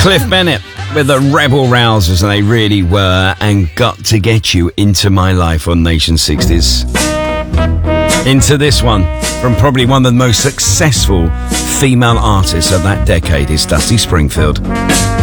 Cliff Bennett with the Rebel Rousers, and they really were, and Got to Get You Into My Life on Nation 60s. Into this one from probably one of the most successful female artists of that decade is Dusty Springfield.